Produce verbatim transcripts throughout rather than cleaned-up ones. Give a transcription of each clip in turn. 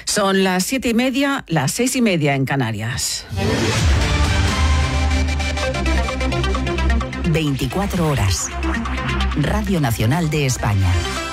Son las siete y media, las seis y media en Canarias. veinticuatro horas. Radio Nacional de España.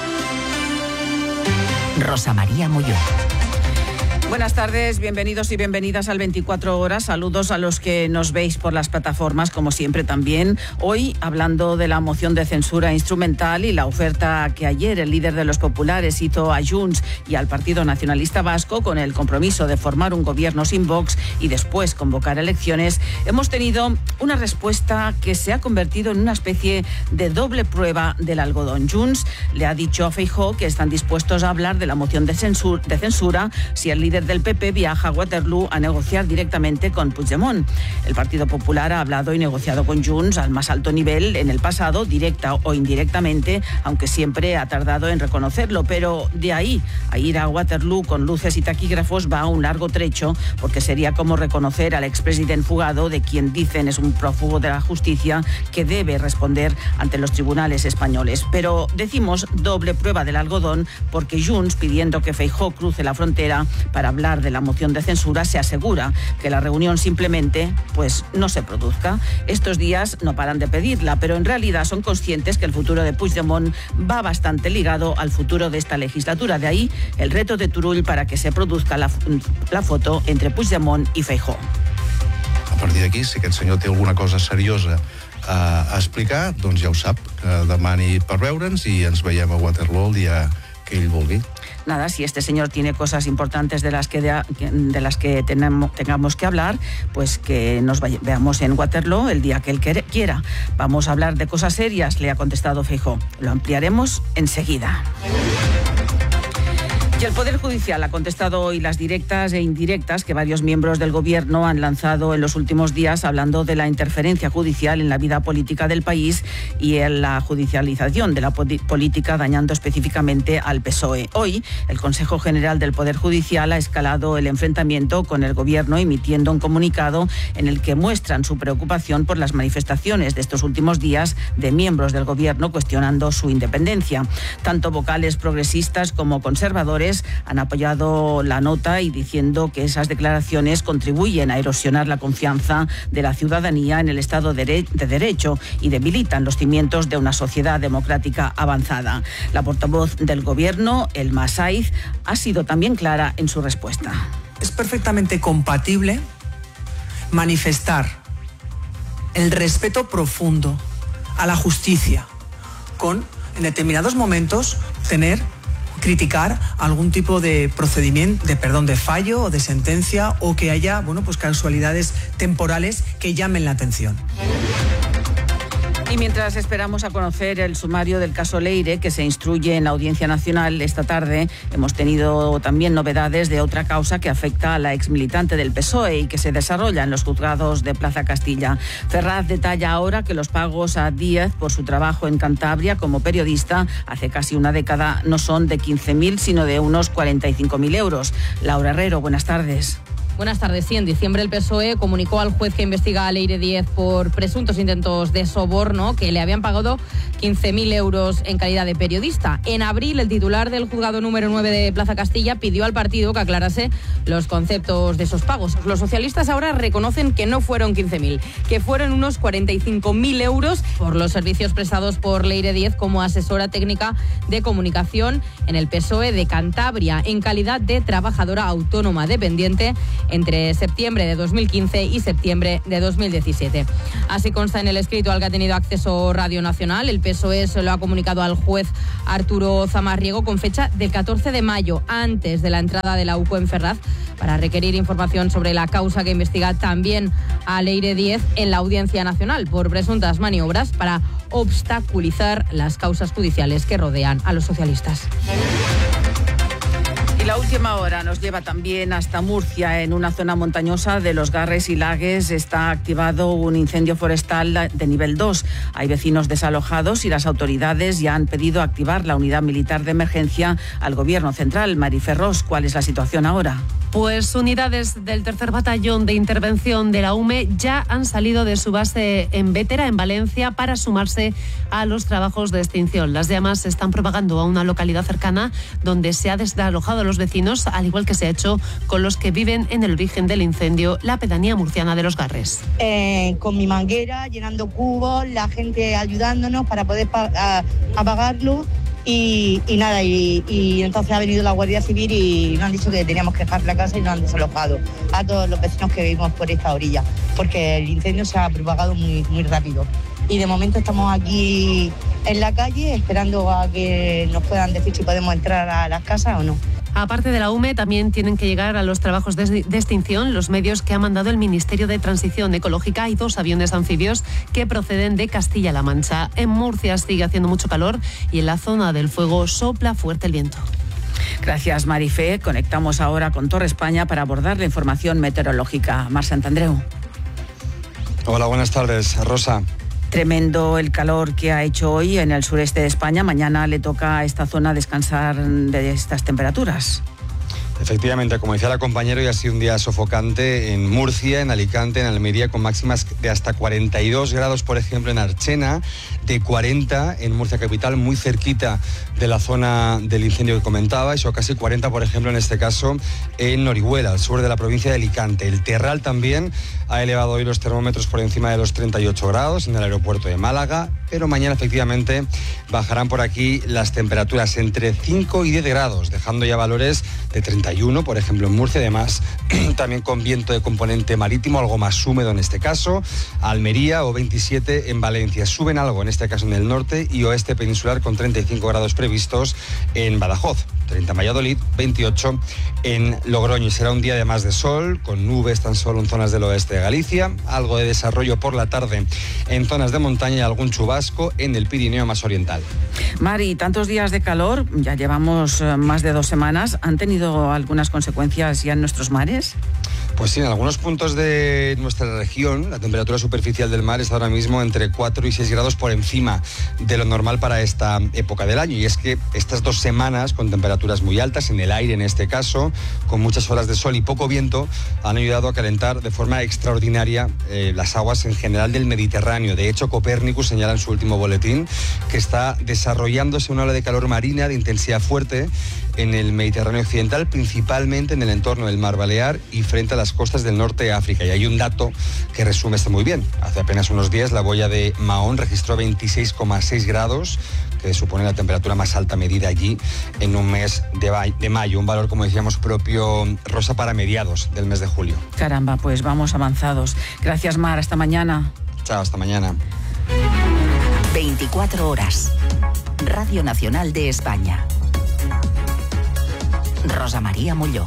Rosa María Molló. Buenas tardes, bienvenidos y bienvenidas al veinticuatro horas. Saludos a los que nos veis por las plataformas, como siempre también. Hoy hablando de la moción de censura instrumental y la oferta que ayer el líder de los populares hizo a Junts y al Partido Nacionalista Vasco con el compromiso de formar un gobierno sin Vox y después convocar elecciones, hemos tenido una respuesta que se ha convertido en una especie de doble prueba del algodón. Junts le ha dicho a Feijóo que están dispuestos a hablar de la moción de censura, de censura si el líder del P P viaja a Waterloo a negociar directamente con Puigdemont. El Partido Popular ha hablado y negociado con Junts al más alto nivel en el pasado, directa o indirectamente, aunque siempre ha tardado en reconocerlo, pero de ahí a ir a Waterloo con luces y taquígrafos va un largo trecho, porque sería como reconocer al expresidente fugado, de quien dicen es un prófugo de la justicia que debe responder ante los tribunales españoles. Pero decimos doble prueba del algodón porque Junts, pidiendo que Feijóo cruce la frontera para hablar de la moción de censura, se asegura que la reunión simplemente pues no se produzca. Estos días no paran de pedirla, pero en realidad son conscientes que el futuro de Puigdemont va bastante ligado al futuro de esta legislatura. De ahí el reto de Turull para que se produzca la, la foto entre Puigdemont i Feijóo. A partir d'aquí, si aquest senyor té alguna cosa seriosa a, a explicar, doncs ja ho sap, que demani per veure'ns i ens veiem a Waterloo el dia que ell vulgui. Nada, si este señor tiene cosas importantes de las que, de, de las que tenemos, tengamos que hablar, pues que nos vaya, veamos en Waterloo el día que él quiera. Vamos a hablar de cosas serias, le ha contestado Feijóo. Lo ampliaremos enseguida. Y el Poder Judicial ha contestado hoy las directas e indirectas que varios miembros del Gobierno han lanzado en los últimos días, hablando de la interferencia judicial en la vida política del país y en la judicialización de la política, dañando específicamente al P S O E. Hoy, el Consejo General del Poder Judicial ha escalado el enfrentamiento con el Gobierno, emitiendo un comunicado en el que muestran su preocupación por las manifestaciones de estos últimos días de miembros del Gobierno cuestionando su independencia. Tanto vocales progresistas como conservadores han apoyado la nota y diciendo que esas declaraciones contribuyen a erosionar la confianza de la ciudadanía en el Estado de Derecho y debilitan los cimientos de una sociedad democrática avanzada. La portavoz del Gobierno, Elma Saiz, ha sido también clara en su respuesta. Es perfectamente compatible manifestar el respeto profundo a la justicia con, en determinados momentos, tener criticar algún tipo de procedimiento, de perdón, de fallo o de sentencia, o que haya, bueno, pues casualidades temporales que llamen la atención. Y mientras esperamos a conocer el sumario del caso Leire, que se instruye en la Audiencia Nacional esta tarde, hemos tenido también novedades de otra causa que afecta a la exmilitante del P S O E y que se desarrolla en los juzgados de Plaza Castilla. Ferraz detalla ahora que los pagos a Díaz por su trabajo en Cantabria como periodista hace casi una década no son de quince mil, sino de unos cuarenta y cinco mil euros. Laura Herrero, buenas tardes. Buenas tardes. Sí, en diciembre el P S O E comunicó al juez que investiga a Leire Díez por presuntos intentos de soborno que le habían pagado quince mil euros en calidad de periodista. En abril, el titular del juzgado número nueve de Plaza Castilla pidió al partido que aclarase los conceptos de esos pagos. Los socialistas ahora reconocen que no fueron quince mil, que fueron unos cuarenta y cinco mil euros por los servicios prestados por Leire Díez como asesora técnica de comunicación en el P S O E de Cantabria, en calidad de trabajadora autónoma dependiente entre septiembre de dos mil quince y septiembre de dos mil diecisiete. Así consta en el escrito al que ha tenido acceso Radio Nacional. El P S O E se lo ha comunicado al juez Arturo Zamarriego con fecha del catorce de mayo, antes de la entrada de la U C O en Ferraz, para requerir información sobre la causa que investiga también a Leire Díez en la Audiencia Nacional por presuntas maniobras para obstaculizar las causas judiciales que rodean a los socialistas. Y la última hora nos lleva también hasta Murcia. En una zona montañosa de los Garres y Lagues está activado un incendio forestal de nivel dos. Hay vecinos desalojados y las autoridades ya han pedido activar la unidad militar de emergencia al Gobierno central. Mari Ferrós, ¿cuál es la situación ahora? Pues unidades del tercer Batallón de Intervención de la U M E ya han salido de su base en Bétera, en Valencia, para sumarse a los trabajos de extinción. Las llamas se están propagando a una localidad cercana donde se ha desalojado a los vecinos vecinos, al igual que se ha hecho con los que viven en el origen del incendio, la pedanía murciana de Los Garres. Eh, con mi manguera, llenando cubos, la gente ayudándonos para poder pa- a, apagarlo. Y, y nada, y, y entonces ha venido la Guardia Civil y nos han dicho que teníamos que dejar la casa y nos han desalojado a todos los vecinos que vivimos por esta orilla, porque el incendio se ha propagado muy, muy rápido. Y de momento estamos aquí en la calle esperando a que nos puedan decir si podemos entrar a las casas o no. Aparte de la U M E, también tienen que llegar a los trabajos de, de extinción los medios que ha mandado el Ministerio de Transición Ecológica y dos aviones anfibios que proceden de Castilla-La Mancha. En Murcia sigue haciendo mucho calor y en la zona del fuego sopla fuerte el viento. Gracias, Marifé. Conectamos ahora con Torre España para abordar la información meteorológica. Mar Santandreu. Hola, buenas tardes, Rosa. Tremendo el calor que ha hecho hoy en el sureste de España. Mañana le toca a esta zona descansar de estas temperaturas. Efectivamente, como decía la compañera, hoy ha sido un día sofocante en Murcia, en Alicante, en Almería, con máximas de hasta cuarenta y dos grados, por ejemplo, en Archena, de cuarenta en Murcia capital, muy cerquita de la zona del incendio que comentaba, y casi cuarenta, por ejemplo, en este caso, en Orihuela, al sur de la provincia de Alicante. El Terral también ha elevado hoy los termómetros por encima de los treinta y ocho grados en el aeropuerto de Málaga, pero mañana efectivamente bajarán por aquí las temperaturas entre cinco y diez grados, dejando ya valores de treinta y uno, por ejemplo, en Murcia, además también con viento de componente marítimo, algo más húmedo en este caso, Almería o veintisiete en Valencia. Suben algo en este caso en el norte y oeste peninsular con treinta y cinco grados previstos en Badajoz, treinta en Valladolid, veintiocho en Logroño. Y será un día de más de sol, con nubes tan solo en zonas del oeste de Galicia, algo de desarrollo por la tarde en zonas de montaña y algún chubasco en el Pirineo más oriental. Mari, tantos días de calor, ya llevamos más de dos semanas, ¿han tenido algunas consecuencias ya en nuestros mares? Pues sí, en algunos puntos de nuestra región la temperatura superficial del mar está ahora mismo entre cuatro y seis grados por encima de lo normal para esta época del año. Y es que estas dos semanas con temperaturas muy altas, en el aire en este caso, con muchas horas de sol y poco viento, han ayudado a calentar de forma extraordinaria eh, las aguas en general del Mediterráneo. De hecho, Copérnicus señala en su último boletín que está desarrollándose una ola de calor marina de intensidad fuerte en el Mediterráneo occidental, principalmente en el entorno del Mar Balear y frente a las costas del norte de África. Y hay un dato que resume esto muy bien. Hace apenas unos días la boya de Mahón registró veintiséis coma seis grados, que supone la temperatura más alta medida allí en un mes de, de mayo. Un valor, como decíamos, propio, Rosa, para mediados del mes de julio. Caramba, pues vamos avanzados. Gracias, Mar. Hasta mañana. Chao, hasta mañana. veinticuatro horas. Radio Nacional de España. Rosa María Molló.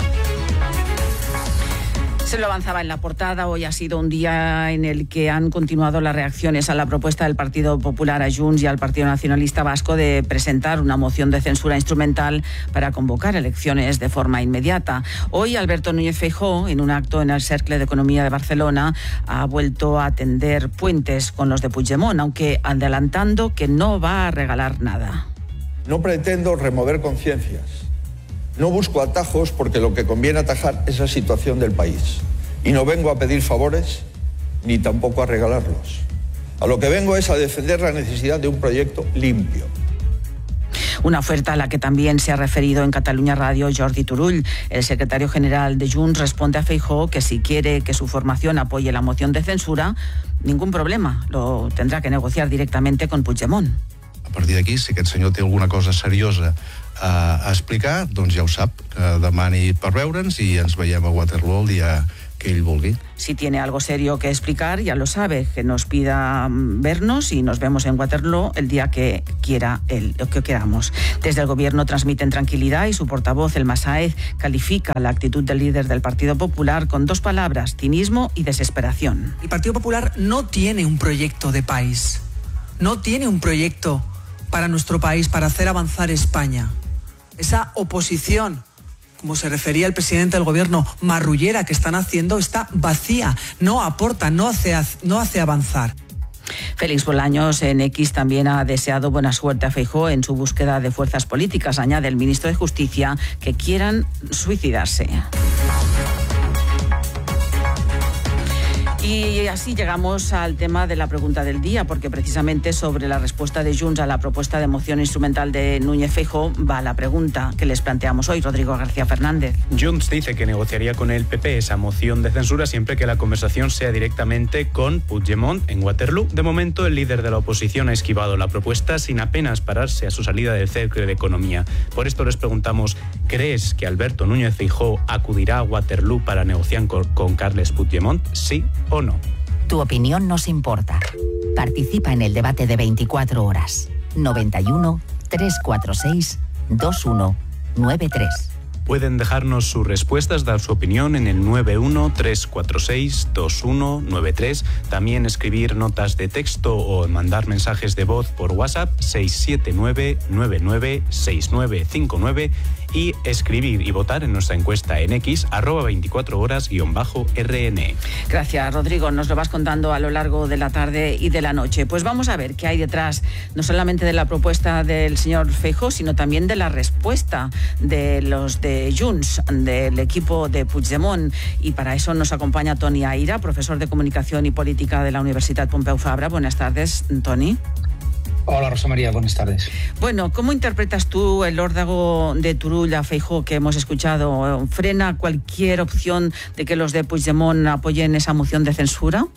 Se lo avanzaba en la portada. Hoy ha sido un día en el que han continuado las reacciones a la propuesta del Partido Popular, a Junts y al Partido Nacionalista Vasco de presentar una moción de censura instrumental para convocar elecciones de forma inmediata. Hoy Alberto Núñez Feijóo, en un acto en el Cercle de Economía de Barcelona, ha vuelto a tender puentes con los de Puigdemont, aunque adelantando que no va a regalar nada. No pretendo remover conciencias. No busco atajos porque lo que conviene atajar es la situación del país. Y no vengo a pedir favores ni tampoco a regalarlos. A lo que vengo es a defender la necesidad de un proyecto limpio. Una oferta a la que también se ha referido en Catalunya Radio Jordi Turull. El secretario general de Junts responde a Feijóo que si quiere que su formación apoye la moción de censura, ningún problema, lo tendrá que negociar directamente con Puigdemont. A partir d'aquí, si aquest senyor té alguna cosa seriosa a, a explicar, doncs ja ho sap, que demani per veure'ns i ens veiem a Waterloo el dia que ell vulgui. Si tiene algo serio que explicar, ya lo sabe, que nos pida vernos y nos vemos en Waterloo el día que quiera él, lo que queramos. Desde el gobierno transmiten tranquilidad y su portavoz, Elma Sáez, califica la actitud del líder del Partido Popular con dos palabras: cinismo y desesperación. El Partido Popular no tiene un proyecto de país, no tiene un proyecto para nuestro país, para hacer avanzar España. Esa oposición, como se refería el presidente del gobierno, marrullera que están haciendo, está vacía, no aporta, no hace, no hace avanzar. Félix Bolaños en X también ha deseado buena suerte a Feijóo en su búsqueda de fuerzas políticas. Añade el ministro de Justicia que quieran suicidarse. Y así llegamos al tema de la pregunta del día, porque precisamente sobre la respuesta de Junts a la propuesta de moción instrumental de Núñez Feijóo va la pregunta que les planteamos hoy. Rodrigo García Fernández. Junts dice que negociaría con el P P esa moción de censura siempre que la conversación sea directamente con Puigdemont en Waterloo. De momento, el líder de la oposición ha esquivado la propuesta sin apenas pararse a su salida del Cercle de Economía. Por esto les preguntamos, ¿crees que Alberto Núñez Feijóo acudirá a Waterloo para negociar con, con Carles Puigdemont? ¿Sí o no? Tu opinión nos importa. Participa en el debate de veinticuatro horas. noventa y uno, trescientos cuarenta y seis, veintiuno noventa y tres. Pueden dejarnos sus respuestas, dar su opinión en el nueve uno, tres cuatro seis, veintiuno noventa y tres. También escribir notas de texto o mandar mensajes de voz por WhatsApp seis siete nueve, nueve nueve seis nueve cinco nueve y escribir y votar en nuestra encuesta en X, arroba veinticuatro horas guión bajo R N. Gracias, Rodrigo. Nos lo vas contando a lo largo de la tarde y de la noche. Pues vamos a ver qué hay detrás, no solamente de la propuesta del señor Feijóo, sino también de la respuesta de los de Junts, del equipo de Puigdemont. Y para eso nos acompaña Toni Aira, profesor de Comunicación y Política de la Universidad Pompeu Fabra. Buenas tardes, Toni. Hola, Rosa María, buenas tardes. Bueno, ¿cómo interpretas tú el órdago de Turull a Feijóo que hemos escuchado? ¿Frena cualquier opción de que los de Puigdemont apoyen esa moción de censura?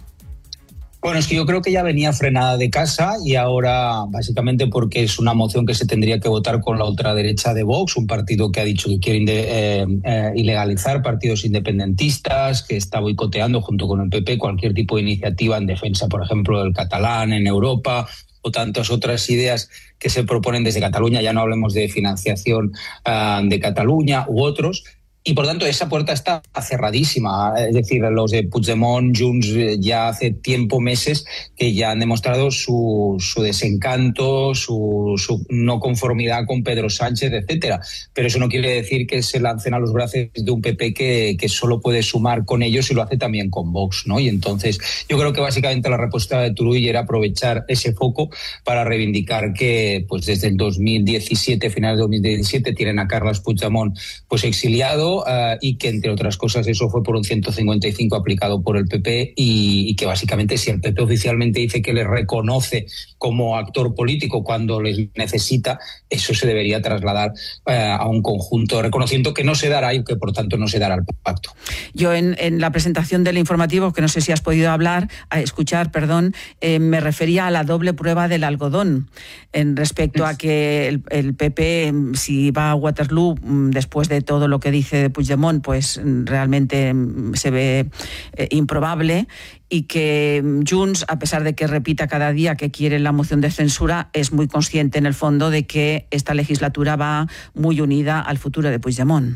Bueno, es que yo creo que ya venía frenada de casa y ahora básicamente porque es una moción que se tendría que votar con la ultraderecha de Vox, un partido que ha dicho que quiere eh, eh, ilegalizar partidos independentistas, que está boicoteando junto con el P P cualquier tipo de iniciativa en defensa, por ejemplo, del catalán en Europa, o tantas otras ideas que se proponen desde Cataluña, ya no hablemos de financiación uh, de Cataluña u otros. Y por tanto esa puerta está cerradísima, es decir, los de Puigdemont, Junts ya hace tiempo, meses, que ya han demostrado su, su desencanto, su, su no conformidad con Pedro Sánchez, etcétera. Pero eso no quiere decir que se lancen a los brazos de un P P que, que solo puede sumar con ellos y lo hace también con Vox, ¿no? Y entonces yo creo que básicamente la respuesta de Turull era aprovechar ese foco para reivindicar que pues desde el dos mil diecisiete, finales de dos mil diecisiete, tienen a Carles Puigdemont pues exiliado. Uh, y que, entre otras cosas, eso fue por un ciento cincuenta y cinco aplicado por el P P y, y que básicamente si el P P oficialmente dice que le reconoce como actor político cuando les necesita, eso se debería trasladar uh, a un conjunto de reconocimiento que no se dará y que por tanto no se dará al pacto. Yo en, en la presentación del informativo, que no sé si has podido hablar, a escuchar, perdón, eh, me refería a la doble prueba del algodón en respecto a que el, el P P, si va a Waterloo después de todo lo que dice de Puigdemont, pues realmente se ve eh, improbable, y que Junts, a pesar de que repita cada día que quiere la moción de censura, es muy consciente en el fondo de que esta legislatura va muy unida al futuro de Puigdemont.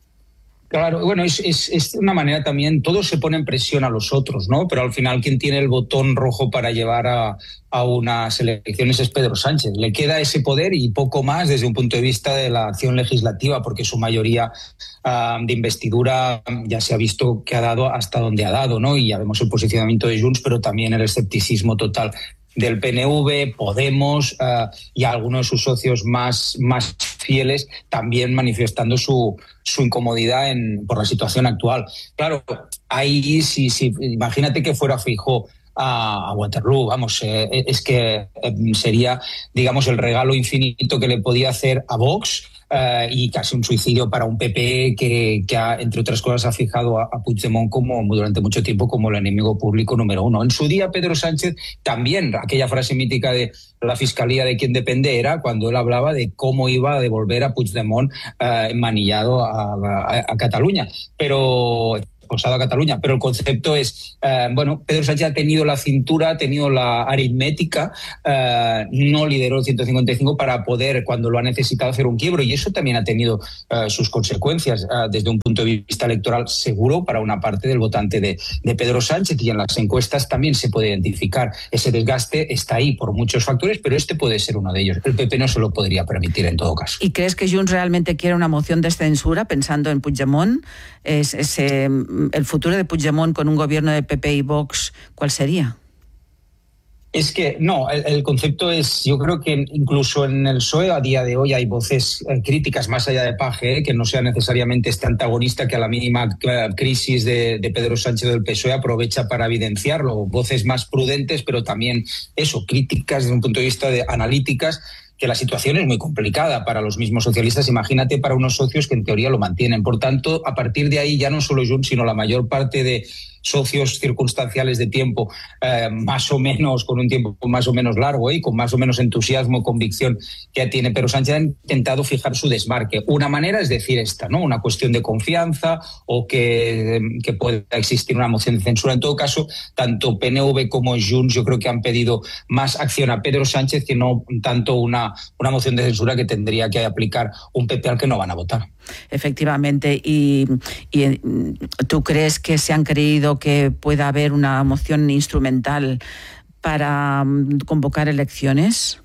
Claro, bueno, es, es, es una manera también, todos se ponen presión a los otros, ¿no? Pero al final quien tiene el botón rojo para llevar a, a unas elecciones es Pedro Sánchez. Le queda ese poder y poco más desde un punto de vista de la acción legislativa, porque su mayoría uh, de investidura ya se ha visto que ha dado hasta donde ha dado, ¿no? Y ya vemos el posicionamiento de Junts, pero también el escepticismo total del P N V, Podemos uh, y algunos de sus socios más, más fieles también manifestando su, su incomodidad en, por la situación actual. Claro, ahí sí, sí, imagínate que fuera Feijóo a, a Waterloo, vamos, eh, es que eh, sería, digamos, el regalo infinito que le podía hacer a Vox. Uh, y casi un suicidio para un P P que, que ha, entre otras cosas, ha fijado a, a Puigdemont como, durante mucho tiempo como el enemigo público número uno. En su día, Pedro Sánchez también, aquella frase mítica de la fiscalía de quien depende era cuando él hablaba de cómo iba a devolver a Puigdemont uh, manillado a, a, a Cataluña. Pero... expulsado a Cataluña, pero el concepto es, eh, bueno, Pedro Sánchez ha tenido la cintura, ha tenido la aritmética, eh, no lideró el ciento cincuenta y cinco para poder, cuando lo ha necesitado, hacer un quiebro, y eso también ha tenido eh, sus consecuencias eh, desde un punto de vista electoral seguro para una parte del votante de, de Pedro Sánchez, y en las encuestas también se puede identificar ese desgaste, está ahí por muchos factores, pero este puede ser uno de ellos. El P P no se lo podría permitir en todo caso. ¿Y crees que Junts realmente quiere una moción de censura pensando en Puigdemont? Es, es, eh, el futuro de Puigdemont con un gobierno de P P y Vox, ¿cuál sería? Es que no, el, el concepto es, yo creo que incluso en el P S O E a día de hoy hay voces eh, críticas más allá de Paje, eh, que no sea necesariamente este antagonista que a la mínima eh, crisis de, de Pedro Sánchez del P S O E aprovecha para evidenciarlo. Voces más prudentes, pero también eso, críticas desde un punto de vista de analíticas, que la situación es muy complicada para los mismos socialistas, imagínate para unos socios que en teoría lo mantienen. Por tanto, a partir de ahí ya no solo Junts, sino la mayor parte de socios circunstanciales de tiempo, eh, más o menos, con un tiempo más o menos largo eh, y con más o menos entusiasmo, convicción que tiene Pedro Sánchez, han intentado fijar su desmarque. Una manera es decir esta, ¿no? Una cuestión de confianza o que, que pueda existir una moción de censura. En todo caso, tanto P N V como Junts yo creo que han pedido más acción a Pedro Sánchez que no tanto una, una moción de censura que tendría que aplicar un P P al que no van a votar. Efectivamente. ¿Y, y tú crees que se han creído que pueda haber una moción instrumental para convocar elecciones?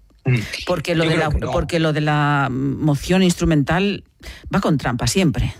Porque lo, de la, no. porque lo de la moción instrumental va con trampa siempre.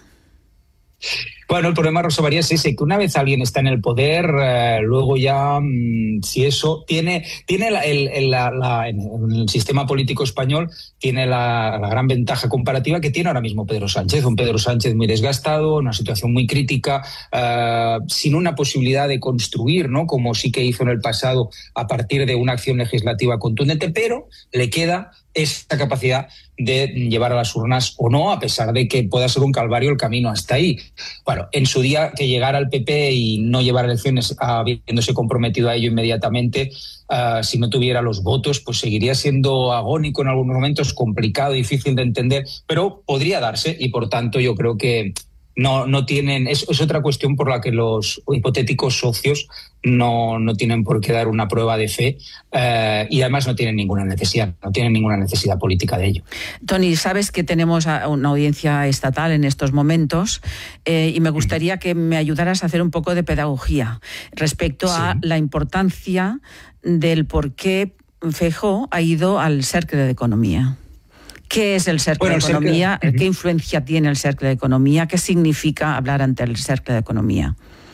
Bueno, el problema, Rosa María, es ese, que una vez alguien está en el poder, eh, luego ya, mmm, si eso tiene, tiene la, el, el, la, la, en el sistema político español, tiene la, la gran ventaja comparativa que tiene ahora mismo Pedro Sánchez, un Pedro Sánchez muy desgastado, una situación muy crítica, eh, sin una posibilidad de construir, ¿no? Como sí que hizo en el pasado a partir de una acción legislativa contundente, pero le queda esa capacidad de llevar a las urnas o no, a pesar de que pueda ser un calvario el camino hasta ahí. Bueno, en su día que llegara al P P y no llevar elecciones habiéndose comprometido a ello inmediatamente, uh, si no tuviera los votos, pues seguiría siendo agónico en algunos momentos, complicado, difícil de entender, pero podría darse y por tanto yo creo que no, no tienen, es, es otra cuestión por la que los hipotéticos socios no, no tienen por qué dar una prueba de fe eh, y además no tienen ninguna necesidad, no tienen ninguna necesidad política de ello. Tony, sabes que tenemos una audiencia estatal en estos momentos eh, y me gustaría que me ayudaras a hacer un poco de pedagogía respecto sí. a la importancia del por qué Feijóo ha ido al Cercle de Economía. ¿Qué es el Cercle bueno, de Economía? Cercle... ¿Qué influencia tiene el Cercle de Economía? ¿Qué significa hablar ante el Cercle de Economía?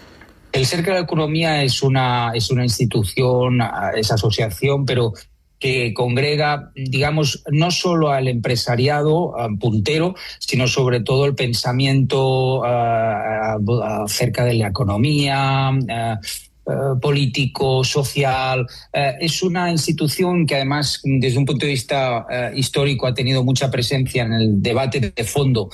El Cercle de Economía es una, es una institución, es asociación, pero que congrega, digamos, no solo al empresariado uh, puntero, sino sobre todo el pensamiento uh, acerca de la economía, uh, Uh, político, social. Uh, es una institución que además, desde un punto de vista uh, histórico, ha tenido mucha presencia en el debate de fondo uh,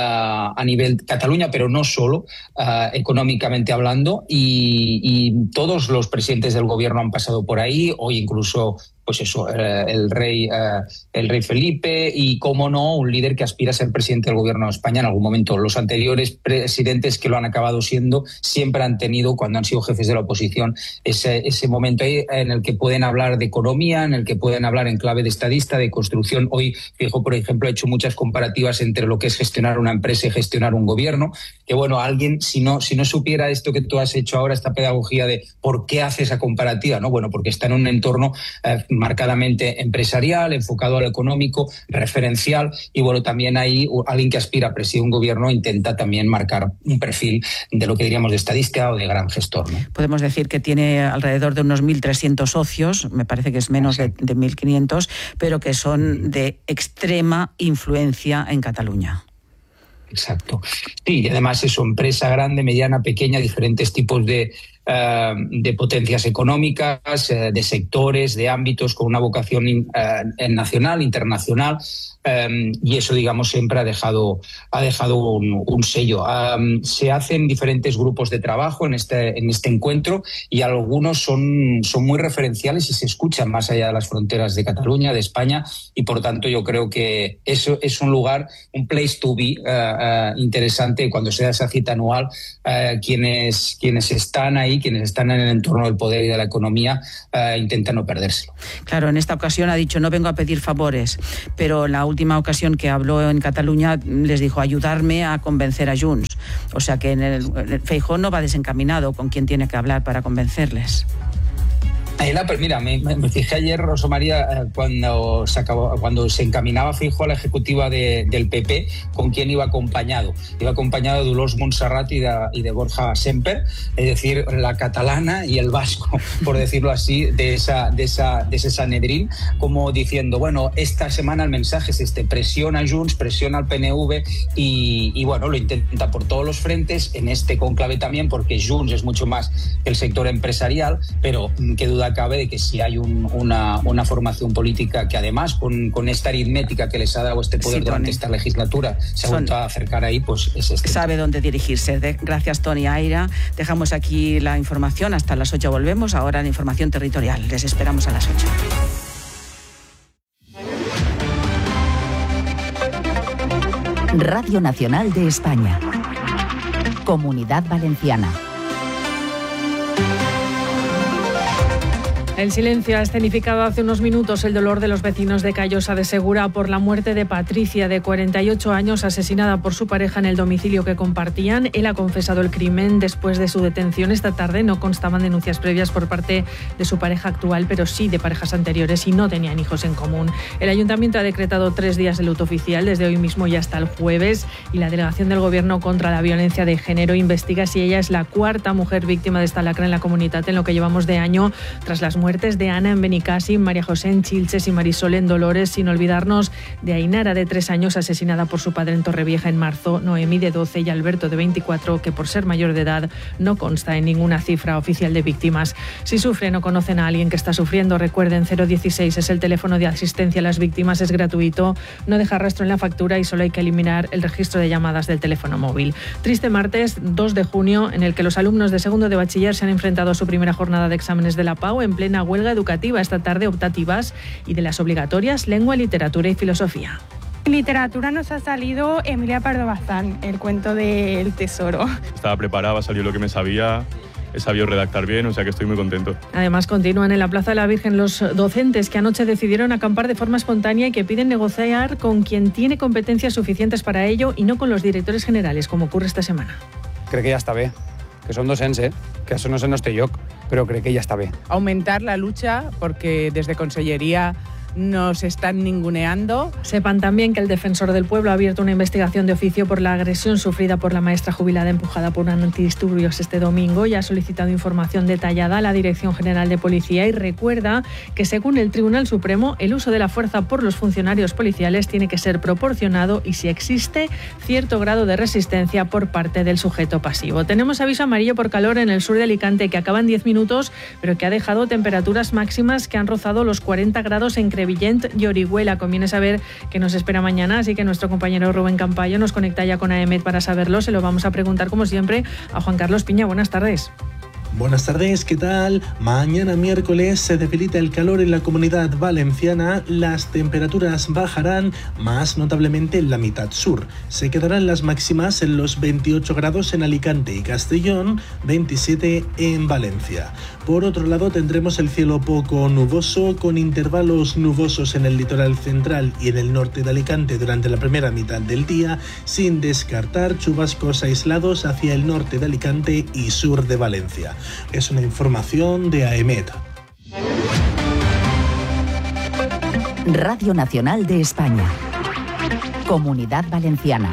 a nivel Cataluña, pero no solo, uh, económicamente hablando, y, y todos los presidentes del gobierno han pasado por ahí, hoy incluso pues eso, el rey, el rey Felipe y, cómo no, un líder que aspira a ser presidente del gobierno de España en algún momento. Los anteriores presidentes que lo han acabado siendo siempre han tenido, cuando han sido jefes de la oposición, ese, ese momento ahí en el que pueden hablar de economía, en el que pueden hablar en clave de estadista, de construcción. Hoy, Feijóo, por ejemplo, ha hecho muchas comparativas entre lo que es gestionar una empresa y gestionar un gobierno, que bueno, alguien, si no, si no supiera esto que tú has hecho ahora, esta pedagogía de por qué hace esa comparativa, ¿no? Bueno, porque está en un entorno eh, marcadamente empresarial, enfocado a lo económico, referencial, y bueno, también hay alguien que aspira a presidir un gobierno intenta también marcar un perfil de lo que diríamos de estadista o de gran gestor, ¿no? Podemos decir que tiene alrededor de unos mil trescientos socios, me parece que es menos sí. de, de mil quinientos, pero que son de extrema influencia en Cataluña. Exacto. Sí, y además es una empresa grande, mediana, pequeña, diferentes tipos de, uh, de potencias económicas, uh, de sectores, de ámbitos, con una vocación uh, nacional, internacional, um, y eso, digamos, siempre ha dejado, ha dejado un, un sello. Um, se hacen diferentes grupos de trabajo en este, en este encuentro y algunos son, son muy referenciales y se escuchan más allá de las fronteras de Cataluña, de España, y por tanto yo creo que eso es un lugar, un place to be, uh, Uh, interesante cuando se da esa cita anual. Uh, quienes, quienes están ahí, quienes están en el entorno del poder y de la economía, uh, intentan no perdérselo. Claro, en esta ocasión ha dicho no vengo a pedir favores, pero en la última ocasión que habló en Cataluña les dijo ayudarme a convencer a Junts. O sea que en el, el Feijóo no va desencaminado con quien tiene que hablar para convencerles. Ahí la, mira, me, me fijé ayer, Rosa María, cuando se, acabó, cuando se encaminaba Feijóo a la ejecutiva de, del P P, con quién iba acompañado. Iba acompañado de Dolors Montserrat y de, y de Borja Semper, es decir, la catalana y el vasco, por decirlo así, de, esa, de, esa, de ese Sanedrín, como diciendo, bueno, esta semana el mensaje es este, presiona a Junts, presiona al P N V y, y bueno, lo intenta por todos los frentes, en este conclave también, porque Junts es mucho más que el sector empresarial, pero qué duda cabe de que si hay un, una, una formación política que además con, con esta aritmética que les ha dado este poder sí, durante esta legislatura se ha vuelto a acercar ahí, pues es este. Sabe dónde dirigirse. De, gracias, Tony Aira. Dejamos aquí la información, hasta las ocho volvemos, ahora la información territorial. Les esperamos a las ocho. Radio Nacional de España. Comunidad Valenciana. El silencio ha escenificado hace unos minutos el dolor de los vecinos de Callosa de Segura por la muerte de Patricia, de cuarenta y ocho años, asesinada por su pareja en el domicilio que compartían. Él ha confesado el crimen después de su detención esta tarde. No constaban denuncias previas por parte de su pareja actual, pero sí de parejas anteriores, y no tenían hijos en común. El ayuntamiento ha decretado tres días de luto oficial desde hoy mismo y hasta el jueves, y la delegación del Gobierno contra la violencia de género investiga si ella es la cuarta mujer víctima de esta lacra en la comunidad en lo que llevamos de año, tras las muertes de Ana en Benicassim, María José en Chilches y Marisol en Dolores, sin olvidarnos de Ainara, de tres años, asesinada por su padre en Torrevieja en marzo, Noemí, de doce, y Alberto, de veinticuatro, que por ser mayor de edad no consta en ninguna cifra oficial de víctimas. Si sufren o conocen a alguien que está sufriendo, recuerden, cero dieciséis es el teléfono de asistencia a las víctimas, es gratuito, no deja rastro en la factura y solo hay que eliminar el registro de llamadas del teléfono móvil. Triste martes dos de junio, en el que los alumnos de segundo de bachiller se han enfrentado a su primera jornada de exámenes de la PAU en plena huelga educativa, esta tarde optativas y de las obligatorias lengua, literatura y filosofía. En literatura nos ha salido Emilia Pardo Bazán, el cuento del tesoro. Estaba preparada, salió lo que me sabía, he sabido redactar bien, o sea que estoy muy contento. Además, continúan en la Plaza de la Virgen los docentes que anoche decidieron acampar de forma espontánea y que piden negociar con quien tiene competencias suficientes para ello y no con los directores generales, como ocurre esta semana. Crec que ja està bé, que som docents, eh? que això no és el nostre lloc, però crec que ja està bé. Aumentar la lucha, porque desde Consellería nos están ninguneando. Sepan también que el Defensor del Pueblo ha abierto una investigación de oficio por la agresión sufrida por la maestra jubilada empujada por un antidisturbios este domingo y ha solicitado información detallada a la Dirección General de Policía y recuerda que, según el Tribunal Supremo, el uso de la fuerza por los funcionarios policiales tiene que ser proporcionado y si existe cierto grado de resistencia por parte del sujeto pasivo. Tenemos aviso amarillo por calor en el sur de Alicante que acaba en diez minutos, pero que ha dejado temperaturas máximas que han rozado los cuarenta grados en Crevillent y Orihuela. Conviene saber que nos espera mañana, así que nuestro compañero Rubén Campayo nos conecta ya con AEMET para saberlo. Se lo vamos a preguntar, como siempre, a Juan Carlos Piña. Buenas tardes. Buenas tardes, ¿qué tal? Mañana miércoles se debilita el calor en la Comunidad Valenciana, las temperaturas bajarán más notablemente en la mitad sur. Se quedarán las máximas en los veintiocho grados en Alicante y Castellón, veintisiete en Valencia. Por otro lado, tendremos el cielo poco nuboso, con intervalos nubosos en el litoral central y en el norte de Alicante durante la primera mitad del día, sin descartar chubascos aislados hacia el norte de Alicante y sur de Valencia. Es una información de AEMET. Radio Nacional de España. Comunidad Valenciana.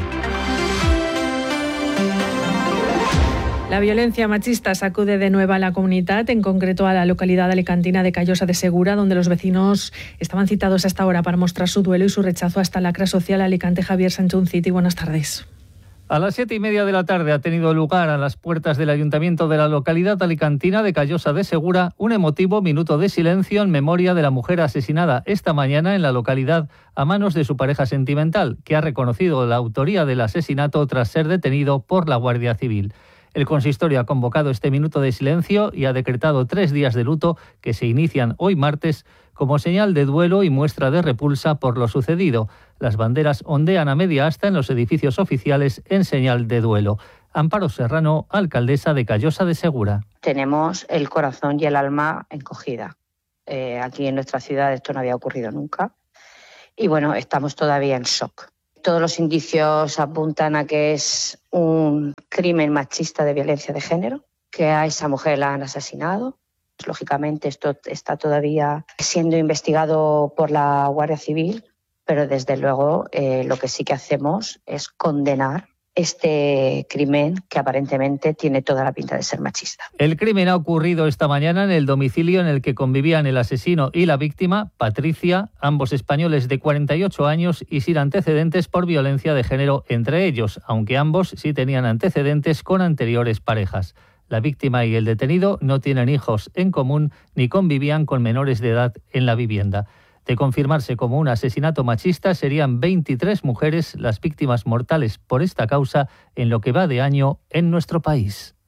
La violencia machista sacude de nuevo a la comunidad, en concreto a la localidad alicantina de Callosa de Segura, donde los vecinos estaban citados a esta hora para mostrar su duelo y su rechazo a esta lacra social. Alicante, Javier Sanchúnciti, buenas tardes. A las siete y media de la tarde ha tenido lugar a las puertas del ayuntamiento de la localidad alicantina de Callosa de Segura un emotivo minuto de silencio en memoria de la mujer asesinada esta mañana en la localidad a manos de su pareja sentimental, que ha reconocido la autoría del asesinato tras ser detenido por la Guardia Civil. El consistorio ha convocado este minuto de silencio y ha decretado tres días de luto que se inician hoy martes como señal de duelo y muestra de repulsa por lo sucedido. Las banderas ondean a media asta en los edificios oficiales en señal de duelo. Amparo Serrano, alcaldesa de Callosa de Segura. Tenemos el corazón y el alma encogida. Eh, aquí en nuestra ciudad esto no había ocurrido nunca. Y bueno, estamos todavía en shock. Todos los indicios apuntan a que es un crimen machista de violencia de género, que a esa mujer la han asesinado Lógicamente esto está todavía siendo investigado por la Guardia Civil, pero desde luego eh, lo que sí que hacemos es condenar este crimen que aparentemente tiene toda la pinta de ser machista. El crimen ha ocurrido esta mañana en el domicilio en el que convivían el asesino y la víctima, Patricia, ambos españoles de cuarenta y ocho años y sin antecedentes por violencia de género entre ellos, aunque ambos sí tenían antecedentes con anteriores parejas. La víctima y el detenido no tienen hijos en común ni convivían con menores de edad en la vivienda. De confirmarse como un asesinato machista, serían veintitrés mujeres las víctimas mortales por esta causa en lo que va de año en nuestro país.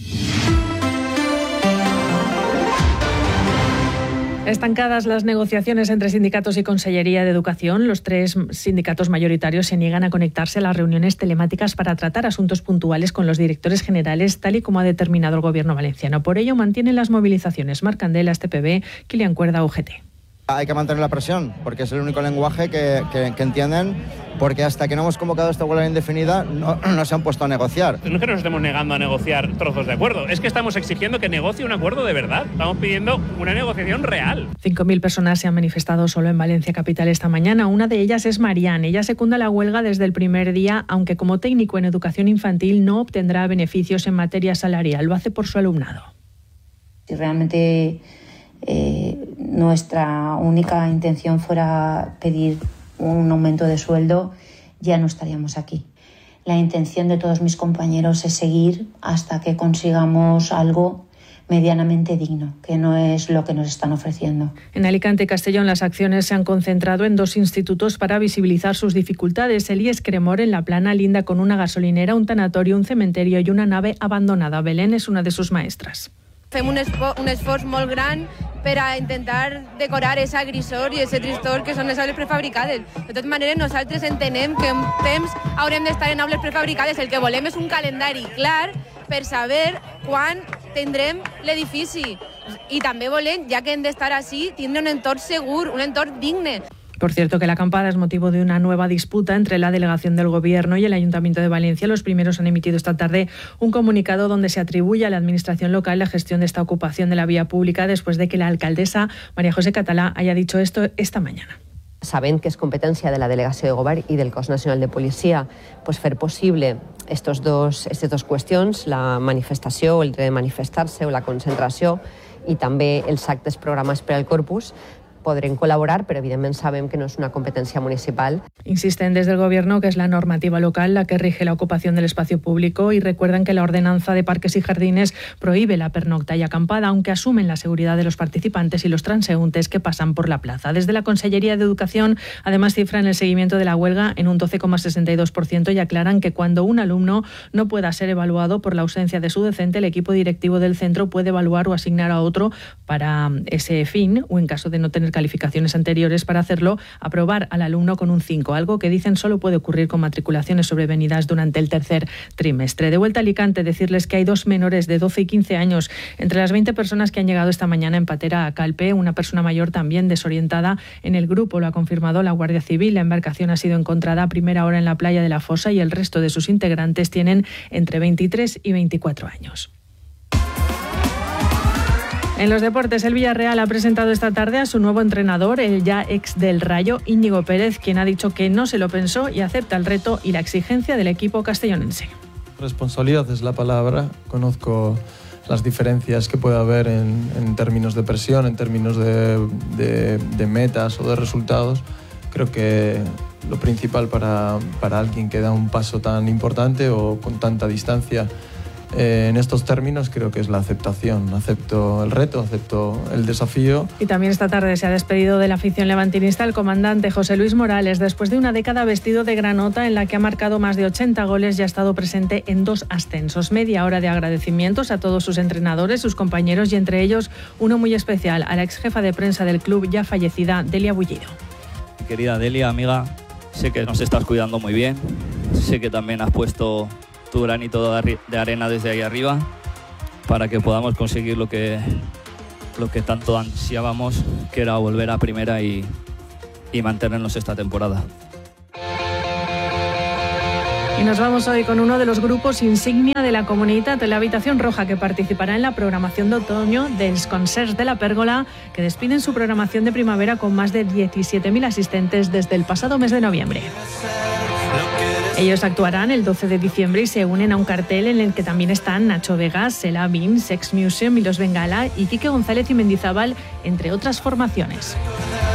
Estancadas las negociaciones entre sindicatos y Consellería de Educación, los tres sindicatos mayoritarios se niegan a conectarse a las reuniones telemáticas para tratar asuntos puntuales con los directores generales, tal y como ha determinado el Gobierno valenciano. Por ello, mantienen las movilizaciones. Marc Candela, S T P B, Kilian Cuerda, U G T. Hay que mantener la presión, porque es el único lenguaje que, que, que entienden, porque hasta que no hemos convocado esta huelga indefinida no, no se han puesto a negociar. No es que nos estemos negando a negociar trozos de acuerdo, es que estamos exigiendo que negocie un acuerdo de verdad. Estamos pidiendo una negociación real. cinco mil personas se han manifestado solo en Valencia capital esta mañana. Una de ellas es Marianne. Ella secunda la huelga desde el primer día, aunque como técnico en educación infantil no obtendrá beneficios en materia salarial. Lo hace por su alumnado. Si realmente Eh, nuestra única intención fuera pedir un aumento de sueldo, ya no estaríamos aquí. La intención de todos mis compañeros es seguir hasta que consigamos algo medianamente digno, que no es lo que nos están ofreciendo. En Alicante y Castellón las acciones se han concentrado en dos institutos para visibilizar sus dificultades. El I E S Cremor en La Plana linda con una gasolinera, un tanatorio, un cementerio y una nave abandonada. Belén es una de sus maestras. Fem un, un esforç molt gran per a intentar decorar esa grisor i ese tristor que són les aules prefabricades. De totes maneres, nosaltres entenem que en temps haurem d'estar en aules prefabricades. El que volem és un calendari clar per saber quan tindrem l'edifici. I també volem, ja que hem d'estar així, tindre un entorn segur, un entorn digne. Por cierto, que la acampada es motivo de una nueva disputa entre la delegación del Gobierno y el Ayuntamiento de Valencia. Los primeros han emitido esta tarde un comunicado donde se atribuye a la Administración local la gestión de esta ocupación de la vía pública después de que la alcaldesa María José Català haya dicho esto esta mañana. Sabent que és competència de la Delegació de Govern i del Cos Nacional de Policia pues, fer possible estos dos, aquestes dues qüestions, la manifestació, el dret de manifestar-se o la concentració i també els actes programats per al Corpus, podrán colaborar, pero evidentemente sabemos que no es una competencia municipal. Insisten desde el Gobierno que es la normativa local la que rige la ocupación del espacio público y recuerdan que la ordenanza de parques y jardines prohíbe la pernocta y acampada, aunque asumen la seguridad de los participantes y los transeúntes que pasan por la plaza. Desde la Consellería de Educación, además, cifran el seguimiento de la huelga en un doce coma sesenta y dos por ciento y aclaran que cuando un alumno no pueda ser evaluado por la ausencia de su docente, el equipo directivo del centro puede evaluar o asignar a otro para ese fin, o en caso de no tener calificaciones anteriores para hacerlo, aprobar al alumno con un cinco, algo que dicen solo puede ocurrir con matriculaciones sobrevenidas durante el tercer trimestre. De vuelta a Alicante, decirles que hay dos menores de doce y quince años entre las veinte personas que han llegado esta mañana en Patera a Calpe, una persona mayor también desorientada en el grupo, lo ha confirmado la Guardia Civil. La embarcación ha sido encontrada a primera hora en la playa de la Fosa y el resto de sus integrantes tienen entre veintitrés y veinticuatro años. En los deportes, el Villarreal ha presentado esta tarde a su nuevo entrenador, el ya ex del Rayo, Íñigo Pérez, quien ha dicho que no se lo pensó y acepta el reto y la exigencia del equipo castellonense. Responsabilidad es la palabra. Conozco las diferencias que puede haber en, en términos de presión, en términos de, de, de metas o de resultados. Creo que lo principal para, para alguien que da un paso tan importante o con tanta distancia Eh, en estos términos, creo que es la aceptación. Acepto el reto, acepto el desafío. Y también esta tarde se ha despedido de la afición levantinista el comandante José Luis Morales, después de una década vestido de granota en la que ha marcado más de ochenta goles y ha estado presente en dos ascensos. Media hora de agradecimientos a todos sus entrenadores, sus compañeros y entre ellos uno muy especial, a la ex jefa de prensa del club ya fallecida, Delia Bullido. Querida Delia, amiga, sé que nos estás cuidando muy bien, sé que también has puesto tu granito de arena desde ahí arriba para que podamos conseguir lo que, lo que tanto ansiábamos, que era volver a primera y, y mantenernos esta temporada. Y nos vamos hoy con uno de los grupos insignia de la Comunitat, la Habitación Roja, que participará en la programación de otoño dels Concerts de la Pérgola, que despiden su programación de primavera con más de diecisiete mil asistentes desde el pasado mes de noviembre. Ellos actuarán el doce de diciembre y se unen a un cartel en el que también están Nacho Vegas, Sela Bin, Sex Museum y Los Bengala y Quique González y Mendizábal, entre otras formaciones.